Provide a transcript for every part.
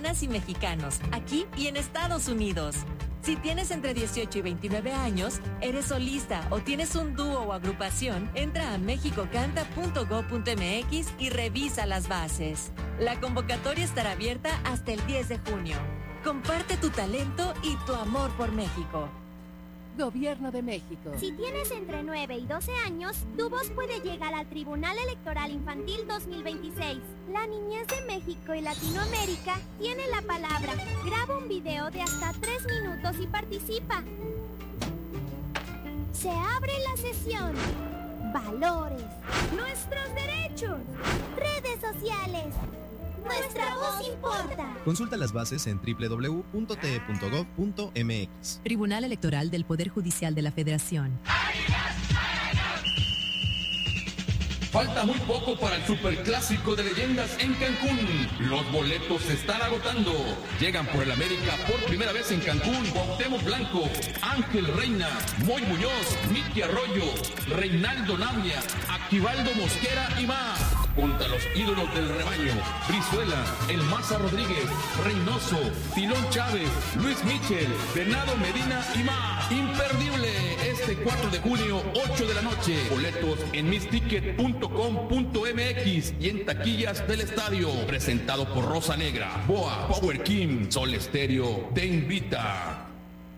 mexicanas y mexicanos, aquí y en Estados Unidos. Si tienes entre 18 y 29 años, eres solista o tienes un dúo o agrupación, entra a mexicocanta.go.mx y revisa las bases. La convocatoria estará abierta hasta el 10 de junio. Comparte tu talento y tu amor por México. Gobierno de México. Si tienes entre 9 y 12 años, tu voz puede llegar al Tribunal Electoral Infantil 2026. La niñez de México y Latinoamérica tiene la palabra. Graba un video de hasta 3 minutos y participa. Se abre la sesión. Valores. Nuestros derechos. Redes sociales. Nuestra voz importa. Consulta las bases en www.te.gov.mx. Tribunal Electoral del Poder Judicial de la Federación. Falta muy poco para el superclásico de leyendas en Cancún. Los boletos se están agotando. Llegan por el América por primera vez en Cancún: Cuauhtémoc Blanco, Ángel Reina, Moy Muñoz, Miki Arroyo, Reinaldo Navia, Aquivaldo Mosquera y más. Junto a los ídolos del rebaño: Brizuela, El Maza Rodríguez, Reynoso, Tilón Chávez, Luis Michel, Venado Medina y más. Imperdible este 4 de junio, 8 de la noche. Boletos en misticket.com.mx y en taquillas del estadio. Presentado por Rosa Negra, Boa, Power King, Sol Estéreo te invita.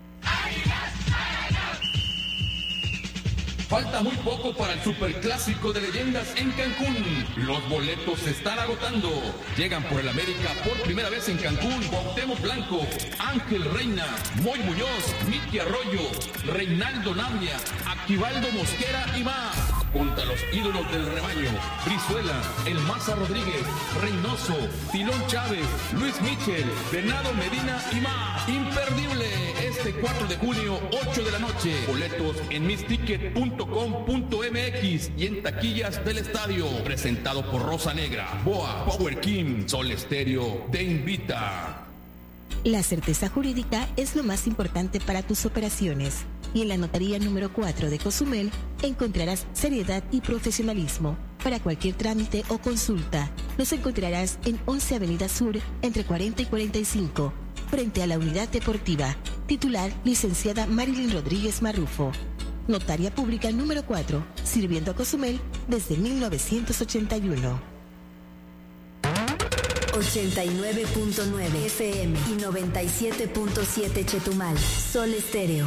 Falta muy poco para el superclásico de leyendas en Cancún. Los boletos se están agotando. Llegan por el América por primera vez en Cancún: Cuauhtémoc Blanco, Ángel Reina, Moy Muñoz, Miki Arroyo, Reinaldo Navia, Aquivaldo Mosquera y más. Junto a los ídolos del rebaño: Brizuela, El Maza Rodríguez, Reynoso, Tilón Chávez, Luis Michel, Venado Medina y más. Imperdible este 4 de junio, 8 de la noche. Boletos en misticket.com.mx y en taquillas del estadio. Presentado por Rosa Negra, Boa, Power King, Sol Estéreo te invita. La certeza jurídica es lo más importante para tus operaciones, y en la notaría número 4 de Cozumel encontrarás seriedad y profesionalismo. Para cualquier trámite o consulta, nos encontrarás en 11 Avenida Sur, entre 40 y 45, frente a la Unidad Deportiva. Titular: licenciada Marilyn Rodríguez Marrufo. Notaria Pública número 4, sirviendo a Cozumel desde 1981. 89.9 FM y 97.7 Chetumal. Sol Estéreo.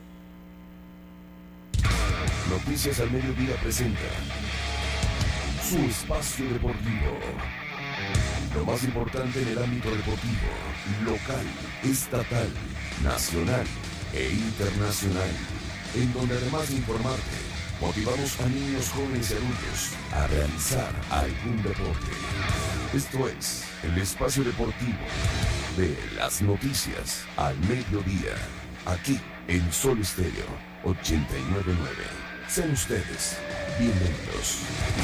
Noticias al Mediodía presenta su espacio deportivo. Lo más importante en el ámbito deportivo, local, estatal, nacional e internacional, en donde además de informarte, motivamos a niños, jóvenes y adultos a realizar algún deporte. Esto es el espacio deportivo de las noticias al mediodía, aquí en Sol Estéreo 89.9. Sean ustedes bienvenidos.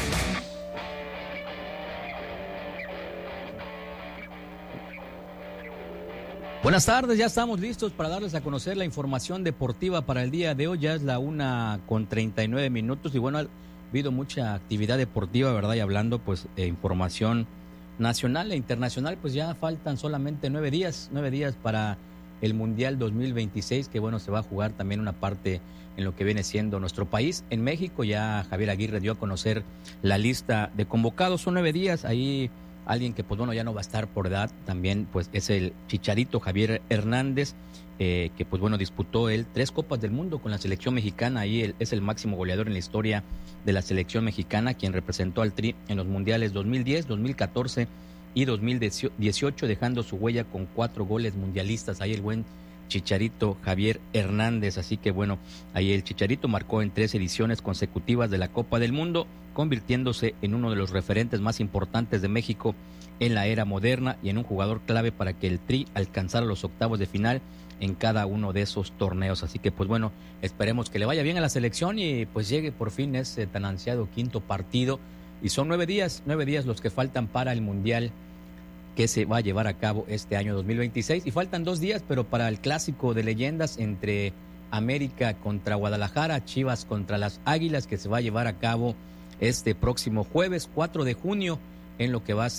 Buenas tardes, ya estamos listos para darles a conocer la información deportiva para el día de hoy. Ya es la 1:39 y bueno, ha habido mucha actividad deportiva, ¿verdad? Y hablando pues información nacional e internacional, pues ya faltan solamente 9 días para el Mundial 2026, que bueno, se va a jugar también una parte en lo que viene siendo nuestro país. En México ya Javier Aguirre dio a conocer la lista de convocados, son 9 días, ahí alguien que pues bueno ya no va a estar por edad también pues es el Chicharito Javier Hernández, que pues bueno disputó él 3 Copas del Mundo con la selección mexicana, ahí él es el máximo goleador en la historia de la selección mexicana, quien representó al Tri en los mundiales 2010, 2014 y 2018, dejando su huella con 4 goles mundialistas, ahí el buen Chicharito Javier Hernández. Así que bueno, ahí el Chicharito marcó en 3 ediciones consecutivas de la Copa del Mundo, convirtiéndose en uno de los referentes más importantes de México en la era moderna y en un jugador clave para que el Tri alcanzara los octavos de final en cada uno de esos torneos. Así que pues bueno, esperemos que le vaya bien a la selección y pues llegue por fin ese tan ansiado 5º partido. Y son 9 días los que faltan para el Mundial que se va a llevar a cabo este año 2026. Y faltan 2 días, pero para el clásico de leyendas entre América contra Guadalajara, Chivas contra las Águilas, que se va a llevar a cabo este próximo jueves 4 de junio en lo que va a ser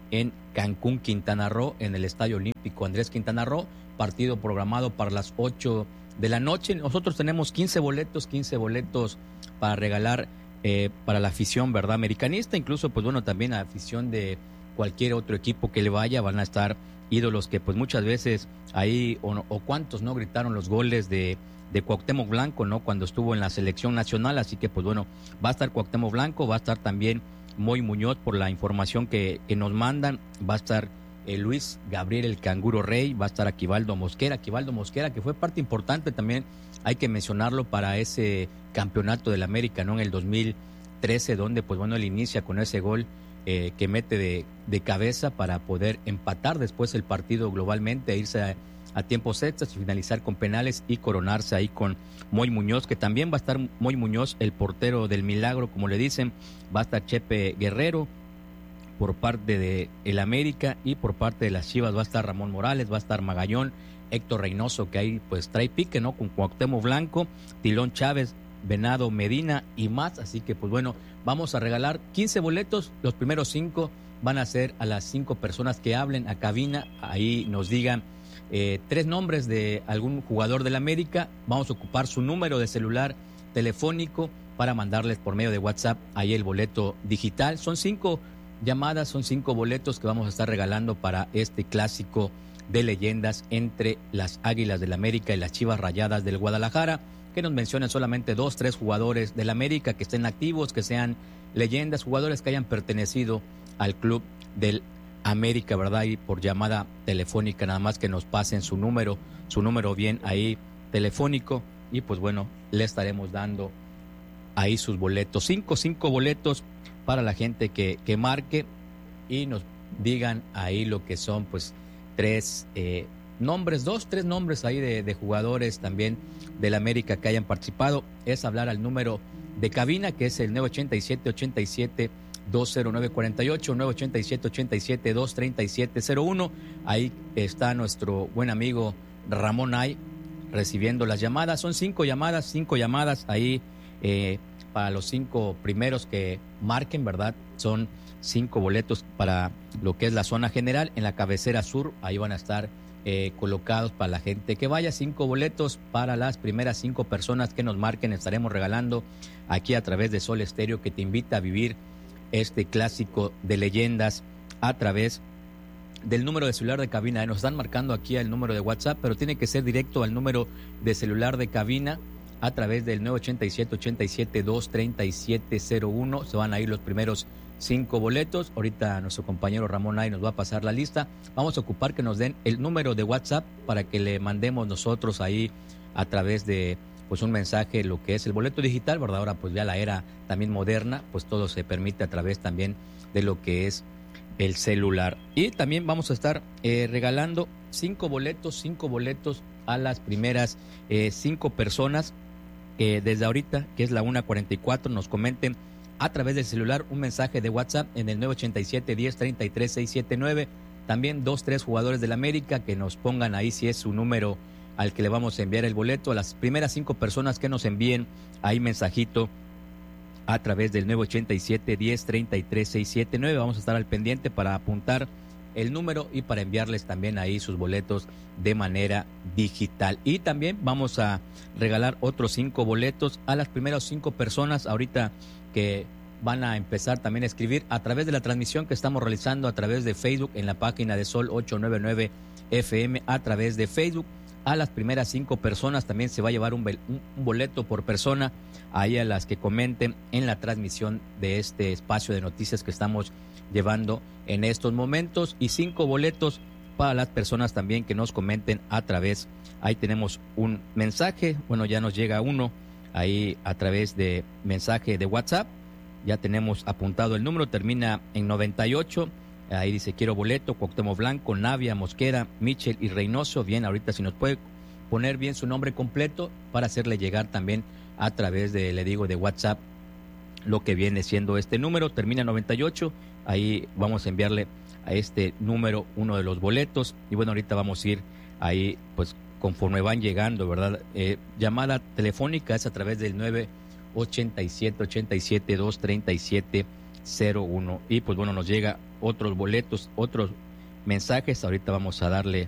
en Cancún, Quintana Roo, en el Estadio Olímpico Andrés Quintana Roo, partido programado para las 8 de la noche. Nosotros tenemos 15 boletos para regalar para la afición, ¿verdad?, americanista, incluso pues bueno, también a afición de cualquier otro equipo que le vaya. Van a estar ídolos que pues muchas veces ahí, o cuántos no gritaron los goles de Cuauhtémoc Blanco, ¿no?, cuando estuvo en la selección nacional. Así que pues bueno, va a estar Cuauhtémoc Blanco, va a estar también Moy Muñoz, por la información que nos mandan, va a estar Luis Gabriel el Canguro Rey, va a estar Aquivaldo Mosquera, que fue parte importante también, hay que mencionarlo, para ese campeonato del América, ¿no?, en el 2013, donde pues bueno, él inicia con ese gol que mete de cabeza para poder empatar después el partido globalmente, e irse a tiempos extras y finalizar con penales y coronarse ahí con Moy Muñoz, que también va a estar Moy Muñoz, el portero del milagro, como le dicen. Va a estar Chepe Guerrero por parte de el América, y por parte de las Chivas va a estar Ramón Morales, va a estar Magallón, Héctor Reynoso, que ahí pues trae pique, ¿no?, con Cuauhtémoc Blanco, Tilón Chávez, Venado Medina y más. Así que pues bueno, vamos a regalar 15 boletos. Los primeros 5 van a ser a las 5 personas que hablen a cabina, ahí nos digan 3 nombres de algún jugador del América. Vamos a ocupar su número de celular telefónico para mandarles por medio de WhatsApp ahí el boleto digital. Son 5 llamadas, son 5 boletos que vamos a estar regalando para este clásico de leyendas entre las Águilas del América y las Chivas Rayadas del Guadalajara. Que nos mencionen solamente 2, 3 jugadores del América que estén activos, que sean leyendas, jugadores que hayan pertenecido al club del América, ¿verdad? Y por llamada telefónica, nada más que nos pasen su número bien ahí telefónico, y pues bueno, le estaremos dando ahí sus boletos. 5 boletos para la gente que marque y nos digan ahí lo que son pues 3 nombres, 2, 3 nombres ahí de jugadores también del América que hayan participado. Es hablar al número de cabina, que es el 987-87 20948, 987-87-23701. Ahí está nuestro buen amigo Ramón Ay recibiendo las llamadas. Son 5 llamadas ahí para los 5 primeros que marquen, ¿verdad? Son 5 boletos para lo que es la zona general. En la cabecera sur, ahí van a estar colocados para la gente que vaya. 5 boletos para las primeras 5 personas que nos marquen. Estaremos regalando aquí a través de Sol Estéreo, que te invita a vivir este clásico de leyendas a través del número de celular de cabina. Nos están marcando aquí el número de WhatsApp, pero tiene que ser directo al número de celular de cabina a través del 987-87-23701. Se van a ir los primeros 5 boletos. Ahorita nuestro compañero Ramón Ay nos va a pasar la lista. Vamos a ocupar que nos den el número de WhatsApp para que le mandemos nosotros ahí a través de pues un mensaje lo que es el boleto digital, ¿verdad? Ahora pues ya la era también moderna, pues todo se permite a través también de lo que es el celular. Y también vamos a estar regalando 5 boletos a las primeras 5 personas desde ahorita, que es la 1:44, nos comenten a través del celular un mensaje de WhatsApp en el 987-1033-679. También 2, 3 jugadores del América que nos pongan ahí si es su número al que le vamos a enviar el boleto. A las primeras 5 personas que nos envíen ahí mensajito a través del 987-1033-679. Vamos a estar al pendiente para apuntar el número y para enviarles también ahí sus boletos de manera digital. Y también vamos a regalar otros 5 boletos a las primeras 5 personas ahorita que van a empezar también a escribir a través de la transmisión que estamos realizando a través de Facebook en la página de Sol 899 FM a través de Facebook. A las primeras 5 personas también se va a llevar un boleto por persona ahí a las que comenten en la transmisión de este espacio de noticias que estamos llevando en estos momentos, y 5 boletos para las personas también que nos comenten a través, ahí tenemos un mensaje, bueno, ya nos llega uno ahí a través de mensaje de WhatsApp, ya tenemos apuntado el número, termina en 98. Ahí dice, quiero boleto, Cuauhtémoc Blanco, Navia, Mosquera, Michel y Reynoso. Bien, ahorita si nos puede poner bien su nombre completo para hacerle llegar también a través de, le digo, de WhatsApp, lo que viene siendo este número, termina 98. Ahí vamos a enviarle a este número uno de los boletos. Y bueno, ahorita vamos a ir ahí, pues conforme van llegando, ¿verdad? Llamada telefónica es a través del 987-87-237-01. Y pues bueno, nos llega otros boletos, otros mensajes. Ahorita vamos a darle